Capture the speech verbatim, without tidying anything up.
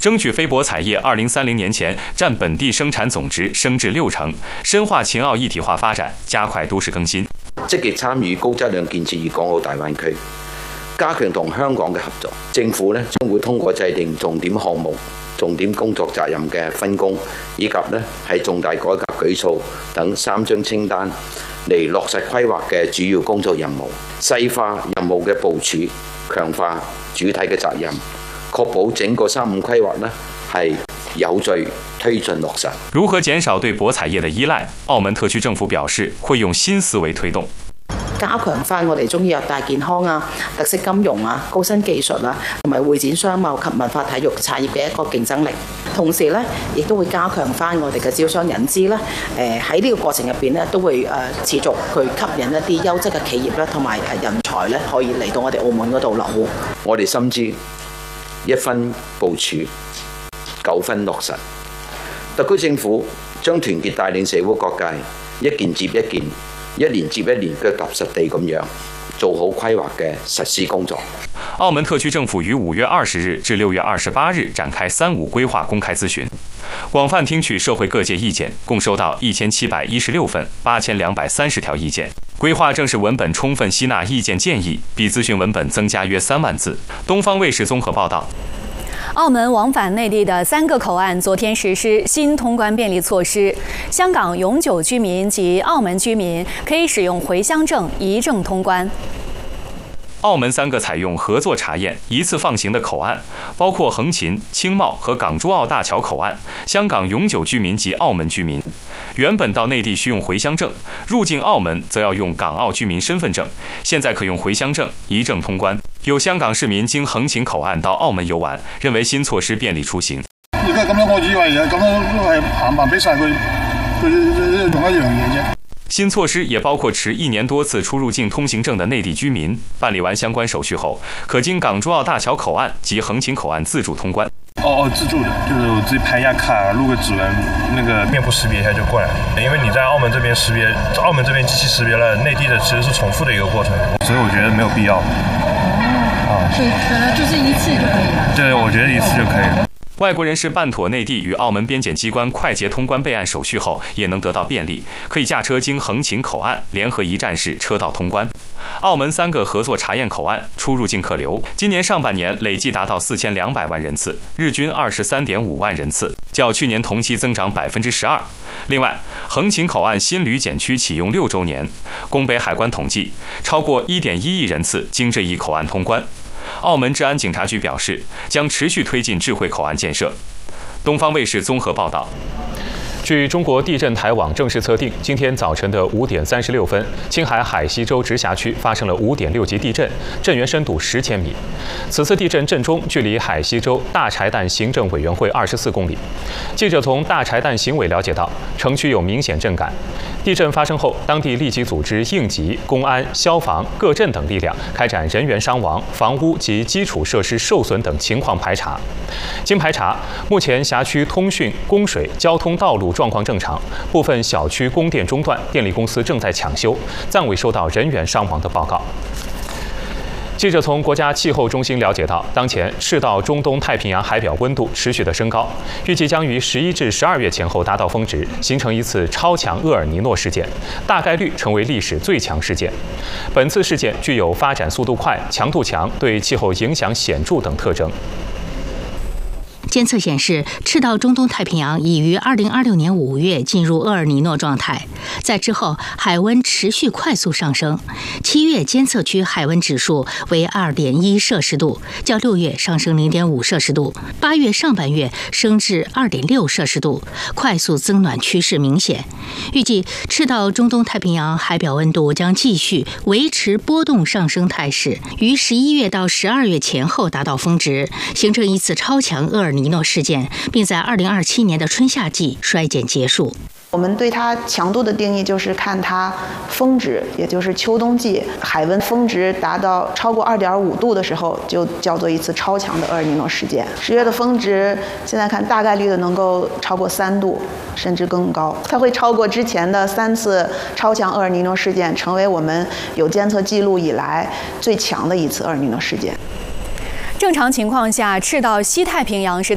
争取非博彩业二零三零年前占本地生產總值升至六成，深化前澳一體化發展，加快都市更新。 積極參與高質量建設粵港澳大灣區，加強同香港嘅合作。政府咧將會通過制定重點項目、重點工作責任嘅分工，以及咧係重大改革舉措等三張清單嚟落實規劃嘅主要工作任務，細化任務嘅部署，強化主體嘅責任，確保整個三五規劃呢係有序推進落實。 如何減少對博彩業的依賴？澳門特區政府表示會用新思維推動。 加強翻我哋中醫藥大健康啊、特色金融啊、高新技術啊，同埋會展商貿及文化體育產業嘅一個競爭力。同時咧，亦都會加強翻我哋嘅招商引資啦。誒喺呢個過程入邊咧，都會誒持續去吸引一啲優質嘅企業啦，同埋誒人才咧，可以嚟到我哋澳門嗰度落戶。 我哋深知一分部署，九分落實。特區政府將團結帶領社會各界，一件接一件。一年接一年腳踏實地咁樣做好規劃嘅實施工作。 澳門特區政府於五月二十日至六月二十八日展開三五規劃公開諮詢，廣泛聽取社會各界意見，共收到一千七百一十六份八千兩百三十條意見。規劃正式文本充分吸納意見建議，比諮詢文本增加約三萬字。東方衛視綜合報道。 澳門往返內地的三個口岸昨天實施新通關便利措施，香港永久居民及澳門居民可以使用回鄉證一證通關。 澳門三個採用合作查驗一次放行的口岸，包括橫琴、青茂和港珠澳大橋口岸。香港永久居民及澳門居民原本到內地需用回鄉證，入境澳門則要用港澳居民身份證，現在可用回鄉證一證通關。有香港市民經橫琴口岸到澳門遊玩，認為新措施便利出行。 而家咁樣，我以為咁樣都係行辦俾晒佢，佢仲一樣嘢啫。 新措施也包括持一年多次出入境通行證的內地居民，辦理完相關手續後，可經港珠澳大橋口岸及橫琴口岸自助通關。 哦哦，自助的，就是我自己拍一下卡，錄個指紋，那個面部識別一下就過來了。因為你在澳門這邊識別，澳門這邊機器識別了，內地的其實是重複的一個過程，所以我覺得沒有必要。 哦，所以可能就是一次就可以了。 對，我覺得一次就可以了。 外國人士辦妥內地與澳門邊檢機關快捷通關備案手續後，也能得到便利，可以駕車經橫琴口岸聯合一站式車道通關。澳門三個合作查驗口岸出入境客流，今年上半年累計達到四千兩百萬人次，日均二十三點五萬人次，較去年同期增長百分之十二。另外，橫琴口岸新旅檢區啟用六週年，拱北海關統計，超過一點一億人次經這一口岸通關。澳門治安警察局表示，將持續推進智慧口岸建設。東方衛視綜合報道。據中國地震台網正式測定，今天早晨的五點三十六分，青海海西州直轄區發生了五點六級地震，震源深度十千米。此次地震震中距離海西州大柴旦行政委員會二十四公里。記者從大柴旦行委了解到，城區有明顯震感。地震發生後，當地立即組織應急、公安、消防、各鎮等力量，開展人員傷亡、房屋及基礎設施受損等情況排查。經排查，目前轄區通訊、供水、交通道路狀況正常，部分小區供電中斷，電力公司正在搶修，暫未收到人員傷亡的報告。記者從國家氣候中心了解到，當前赤道中東太平洋海表溫度持續的升高，預計將於十一至十二月前後達到峰值，形成一次超強厄爾尼諾事件，大概率成為歷史最強事件。本次事件具有發展速度快、強度強、對氣候影響顯著等特徵。 監測顯示，赤道中東太平洋已於二零二六年五月進入厄爾尼諾狀態，在之後海溫持續快速上升。七月監測區海溫指數為二點一攝氏度，較六月上升零點五攝氏度。八月上半月升至二點六攝氏度，快速增暖趨勢明顯。預計赤道中東太平洋海表溫度將繼續維持波動上升態勢，於十一月到十二月前後達到峰值，形成一次超強厄爾尼諾事件，並在二零二七年的春夏季衰減結束。 我們對它強度的定義就是看它峰值，也就是秋冬季海溫峰值達到超過二點五度的時候，就叫做一次超強的厄爾尼諾事件。十月的峰值現在看大概率的能夠超過三度，甚至更高。它會超過之前的三次超強厄爾尼諾事件，成為我們有監測記錄以來最強的一次厄爾尼諾事件。 正常情況下，赤道西太平洋是